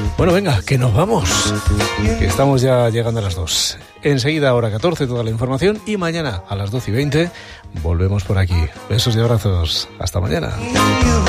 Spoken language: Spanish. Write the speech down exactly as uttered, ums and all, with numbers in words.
Bueno, venga, que nos vamos, que estamos ya llegando a las dos. Enseguida, hora catorce, toda la información, y mañana a las doce y veinte volvemos por aquí. Besos y abrazos. Hasta mañana.